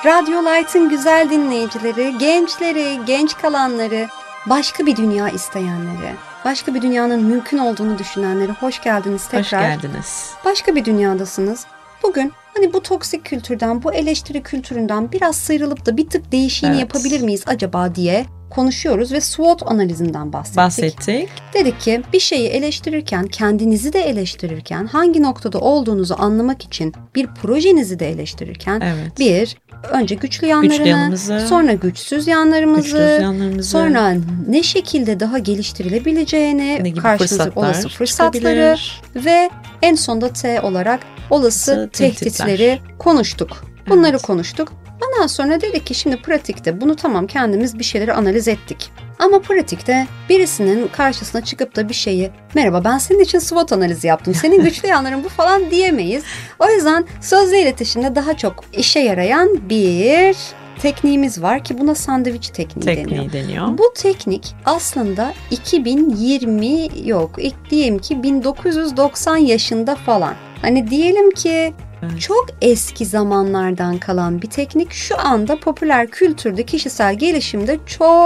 Radyo Light'ın güzel dinleyicileri, gençleri, genç kalanları, başka bir dünya isteyenleri, başka bir dünyanın mümkün olduğunu düşünenleri hoş geldiniz tekrar. Hoş geldiniz. Başka bir dünyadasınız. Bugün hani bu toksik kültürden, bu eleştiri kültüründen biraz sıyrılıp da bir tık değişiğini yapabilir miyiz acaba diye konuşuyoruz ve SWOT analizinden bahsettik. Dedik ki bir şeyi eleştirirken, kendinizi de eleştirirken, hangi noktada olduğunuzu anlamak için bir projenizi de eleştirirken önce güçlü yanlarını, sonra güçsüz yanlarımızı, sonra ne şekilde daha geliştirilebileceğini, karşımıza olası fırsatları ve en sonunda T olarak olası tehditleri konuştuk. Bunları konuştuk. Ondan sonra dedik ki şimdi pratikte bunu tamam kendimiz bir şeyleri analiz ettik. Ama pratikte birisinin karşısına çıkıp da bir şeyi merhaba ben senin için SWOT analizi yaptım. Senin güçlü yanların bu falan diyemeyiz. O yüzden sözlü iletişimde daha çok işe yarayan bir tekniğimiz var ki buna sandviç tekniği deniyor. Bu teknik aslında 1990 yaşında falan. Hani diyelim ki çok eski zamanlardan kalan bir teknik şu anda popüler kültürde, kişisel gelişimde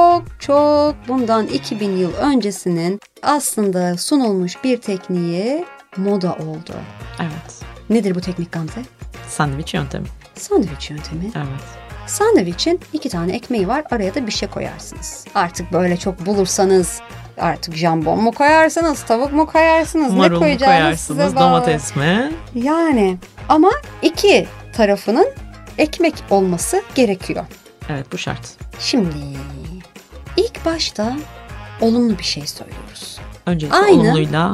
çok bundan 2000 yıl öncesinin aslında sunulmuş bir tekniği moda oldu. Evet. Nedir bu teknik Gamze? Sandviç yöntemi. Sandviç yöntemi. Evet. Sandviçin 2 tane ekmeği var, araya da bir şey koyarsınız. Artık böyle çok bulursanız artık jambon mu koyarsınız, tavuk mu koyarsınız, marul ne koyacağınız size bağlı. Domates mi? Yani ama iki tarafının ekmek olması gerekiyor. Evet, bu şart. Şimdi ilk başta olumlu bir şey söylüyoruz. Öncelikle olumluyla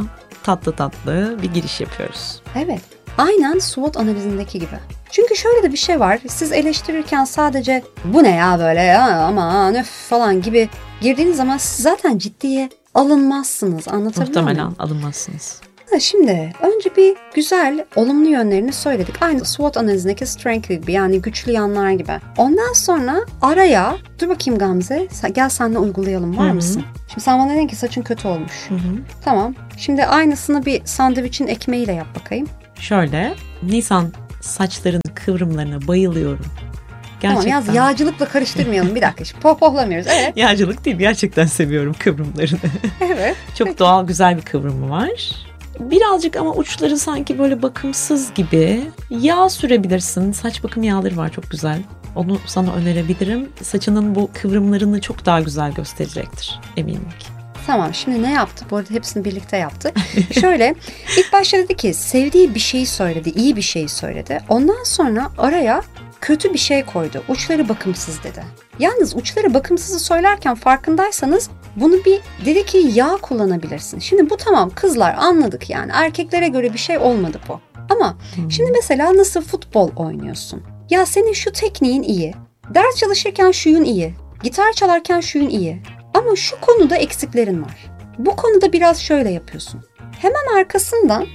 tatlı bir giriş yapıyoruz. Evet. Aynen SWOT analizindeki gibi. Çünkü şöyle de bir şey var. Siz eleştirirken sadece bu ne ya böyle ya aman öf falan gibi girdiğiniz zaman siz zaten ciddiye alınmazsınız. Anlatabiliyor muyum? Muhtemelen alınmazsınız. Şimdi önce bir güzel olumlu yönlerini söyledik. Aynı SWOT analizindeki strength gibi yani güçlü yanlar gibi. Ondan sonra araya dur bakayım Gamze gel seninle uygulayalım var mısın? Şimdi sen bana dedin ki saçın kötü olmuş. Tamam. Şimdi aynısını bir sandviçin ekmeğiyle yap bakayım. Şöyle Nisan saçların kıvrımlarına bayılıyorum. Gerçekten. Tamam yaz yağcılıkla karıştırmayalım bir dakika. Şimdi pohpohlamıyoruz. Evet. Yağcılık değil gerçekten seviyorum kıvrımlarını. Evet. Çok doğal güzel bir kıvrımı var. Birazcık ama uçları sanki böyle bakımsız gibi. Yağ sürebilirsin. Saç bakım yağları var çok güzel. Onu sana önerebilirim. Saçının bu kıvrımlarını çok daha güzel gösterecektir eminim ki. Tamam şimdi ne yaptı? Bu arada hepsini birlikte yaptı. Şöyle ilk başta dedi ki sevdiği bir şeyi söyledi, iyi bir şeyi söyledi. Ondan sonra araya kötü bir şey koydu. Uçları bakımsız dedi. Yalnız uçları bakımsızı söylerken farkındaysanız bunu dedi ki yağ kullanabilirsin. Şimdi bu tamam kızlar anladık yani erkeklere göre bir şey olmadı bu. Ama şimdi mesela nasıl futbol oynuyorsun? Ya senin şu tekniğin iyi. Ders çalışırken şuyun iyi. Gitar çalarken şuyun iyi. Ama şu konuda eksiklerin var. Bu konuda biraz şöyle yapıyorsun. Hemen arkasından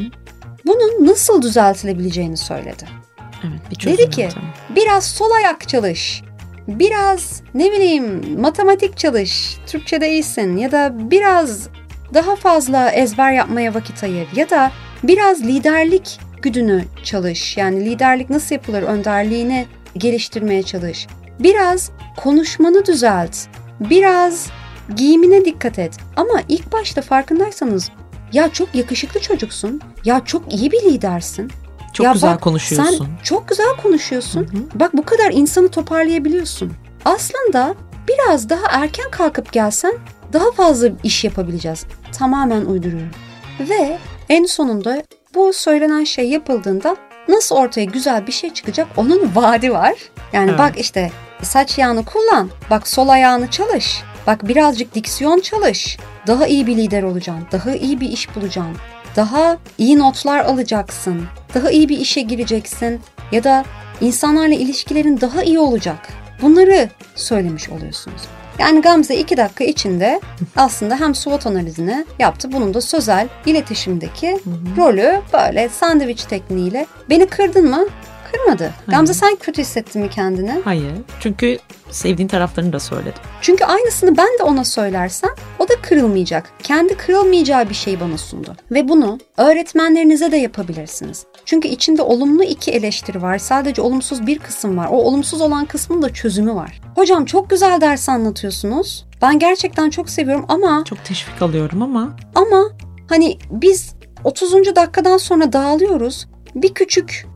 bunun nasıl düzeltilebileceğini söyledi. Evet, dedi ki biraz sol ayak çalış. Biraz matematik çalış. Türkçe'de iyisin ya da biraz daha fazla ezber yapmaya vakit ayır ya da biraz liderlik güdünü çalış. Yani liderlik nasıl yapılır önderliğini geliştirmeye çalış. Biraz konuşmanı düzelt. Biraz giyimine dikkat et. Ama ilk başta farkındaysanız ya çok yakışıklı çocuksun. Ya çok iyi bir lidersin. Çok güzel konuşuyorsun. Sen çok güzel konuşuyorsun. Bak bu kadar insanı toparlayabiliyorsun. Aslında biraz daha erken kalkıp gelsen daha fazla iş yapabileceğiz. Tamamen uyduruyorum. Ve en sonunda bu söylenen şey yapıldığında nasıl ortaya güzel bir şey çıkacak onun vaadi var. Yani bak işte saç yağını kullan. Bak sol ayağını çalış. Bak birazcık diksiyon çalış. Daha iyi bir lider olacaksın. Daha iyi bir iş bulacaksın. Daha iyi notlar alacaksın. Daha iyi bir işe gireceksin. Ya da insanlarla ilişkilerin daha iyi olacak. Bunları söylemiş oluyorsunuz. Yani Gamze 2 dakika içinde aslında hem SWOT analizini yaptı. Bunun da sözel iletişimdeki rolü böyle sandviç tekniğiyle. Beni kırdın mı? Kırmadı. Hayır. Gamze sen kötü hissettin mi kendini? Hayır. Çünkü sevdiğin taraflarını da söyledim. Çünkü aynısını ben de ona söylersem o da kırılmayacak. Kendi kırılmayacağı bir şey bana sundu. Ve bunu öğretmenlerinize de yapabilirsiniz. Çünkü içinde olumlu 2 eleştiri var. Sadece olumsuz bir kısım var. O olumsuz olan kısmın da çözümü var. Hocam çok güzel ders anlatıyorsunuz. Ben gerçekten çok seviyorum ama... Çok teşvik alıyorum ama... Ama hani biz 30. dakikadan sonra dağılıyoruz. Bir küçük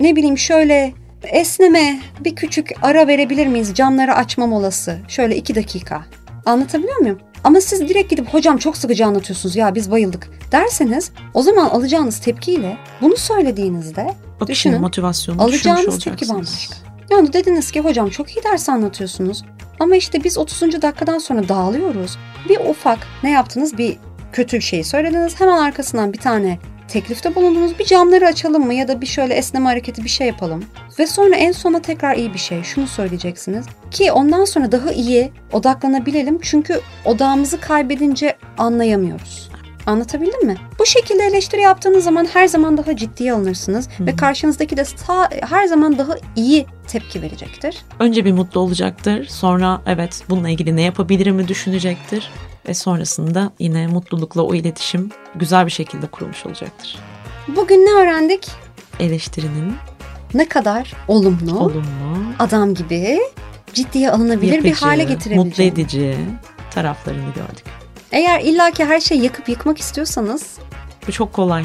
şöyle esneme, bir küçük ara verebilir miyiz? Camları açma molası. Şöyle 2 dakika. Anlatabiliyor muyum? Ama siz direkt gidip hocam çok sıkıcı anlatıyorsunuz ya biz bayıldık derseniz o zaman alacağınız tepkiyle bunu söylediğinizde o kişinin motivasyonunu alacağınız tepki bambaşka. Yani dediniz ki hocam çok iyi ders anlatıyorsunuz ama işte biz 30. dakikadan sonra dağılıyoruz. Bir ufak ne yaptınız? Bir kötü şey söylediniz. Hemen arkasından bir tane teklifte bulundunuz. Bir camları açalım mı ya da bir şöyle esneme hareketi bir şey yapalım. Ve sonra en sona tekrar iyi bir şey. Şunu söyleyeceksiniz ki ondan sonra daha iyi odaklanabilelim. Çünkü odağımızı kaybedince anlayamıyoruz. Anlatabildim mi? Bu şekilde eleştiri yaptığınız zaman her zaman daha ciddiye alınırsınız. Ve karşınızdaki de her zaman daha iyi tepki verecektir. Önce bir mutlu olacaktır. Sonra evet bununla ilgili ne yapabilirim'i düşünecektir. Ve sonrasında yine mutlulukla o iletişim güzel bir şekilde kurulmuş olacaktır. Bugün ne öğrendik? Eleştirinin ne kadar olumlu, adam gibi ciddiye alınabilir yapıcı, bir hale getirebileceğini, mutlu edici taraflarını gördük. Eğer illaki her şeyi yakıp yıkmak istiyorsanız bu çok kolay.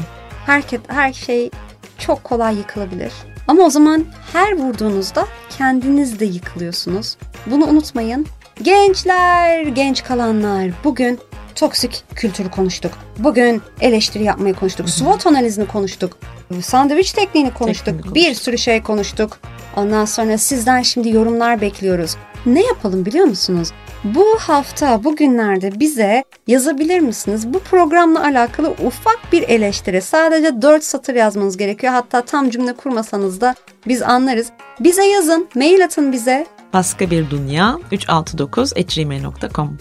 Her şey çok kolay yıkılabilir. Ama o zaman her vurduğunuzda kendiniz de yıkılıyorsunuz. Bunu unutmayın. Gençler, genç kalanlar bugün toksik kültürü konuştuk. Bugün eleştiri yapmayı konuştuk. SWOT analizini konuştuk. Sandviç tekniğini konuştuk. Bir sürü şey konuştuk. Ondan sonra sizden şimdi yorumlar bekliyoruz. Ne yapalım biliyor musunuz? Bu hafta, bugünlerde bize yazabilir misiniz? Bu programla alakalı ufak bir eleştiri. Sadece 4 satır yazmanız gerekiyor. Hatta tam cümle kurmasanız da biz anlarız. Bize yazın, mail atın bize. baskabirdünya369@gmail.com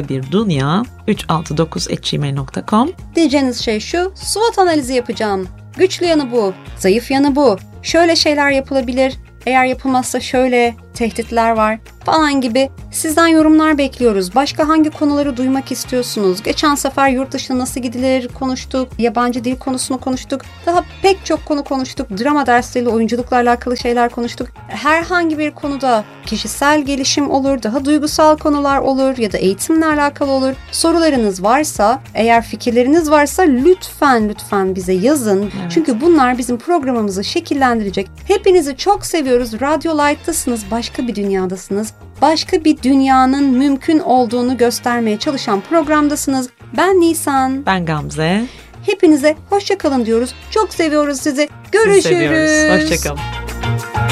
baskabirdünya369@gmail.com Diyeceğiniz şey şu: SWOT analizi yapacağım. Güçlü yanı bu, zayıf yanı bu. Şöyle şeyler yapılabilir. Eğer yapılmazsa şöyle tehditler var falan gibi sizden yorumlar bekliyoruz. Başka hangi konuları duymak istiyorsunuz? Geçen sefer yurt dışına nasıl gidilir konuştuk. Yabancı dil konusunu konuştuk. Daha pek çok konu konuştuk. Drama dersleriyle oyunculukla alakalı şeyler konuştuk. Herhangi bir konuda kişisel gelişim olur, daha duygusal konular olur ya da eğitimle alakalı olur. Sorularınız varsa, eğer fikirleriniz varsa lütfen bize yazın. Evet. Çünkü bunlar bizim programımızı şekillendirecek. Hepinizi çok seviyoruz. Radyo Light'tasınız. Başka bir dünyadasınız. Başka bir dünyanın mümkün olduğunu göstermeye çalışan programdasınız. Ben Nisan. Ben Gamze. Hepinize hoşça kalın diyoruz. Çok seviyoruz sizi. Görüşürüz. Sizi seviyoruz. Hoşça kalın.